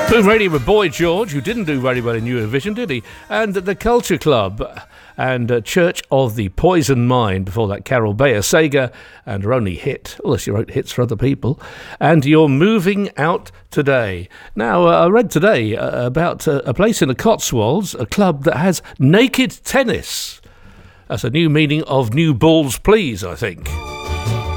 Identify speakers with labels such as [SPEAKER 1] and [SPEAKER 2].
[SPEAKER 1] Boom Radio with Boy George, who didn't do very well in Eurovision, did he? And the Culture Club and Church of the Poison Mind. Before that, Carol Bayer Sager and her only hit, unless she wrote hits for other people. And You're Moving Out Today. Now, I read today about a place in the Cotswolds, a club that has naked tennis. That's a new meaning of new balls, please, I think.